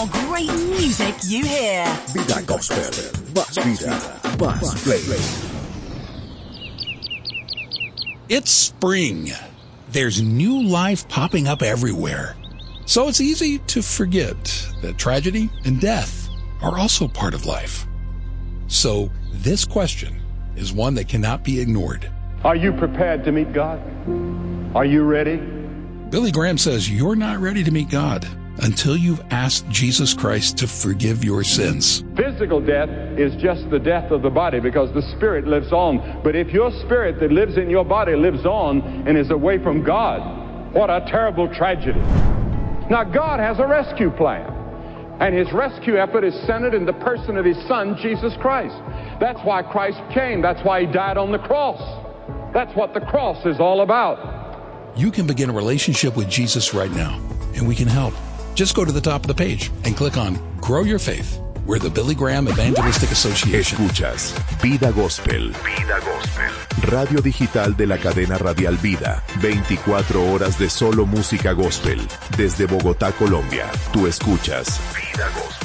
more great music you hear. Vida Gospel. Más vida, más play. It's spring. There's new life popping up everywhere. So it's easy to forget that tragedy and death are also part of life. So this question is one that cannot be ignored. Are you prepared to meet God? Are you ready? Billy Graham says you're not ready to meet God until you've asked Jesus Christ to forgive your sins. Physical death is just the death of the body because the spirit lives on. But if your spirit that lives in your body lives on and is away from God, what a terrible tragedy. Now, God has a rescue plan, and his rescue effort is centered in the person of his Son, Jesus Christ. That's why Christ came. That's why he died on the cross. That's what the cross is all about. You can begin a relationship with Jesus right now, and we can help. Just go to the top of the page and click on Grow Your Faith. We're the Billy Graham Evangelistic Association. Escuchas Vida Gospel. Vida Gospel. Radio digital de la cadena radial Vida. 24 horas de solo música gospel. Desde Bogotá, Colombia. Tú escuchas Vida Gospel.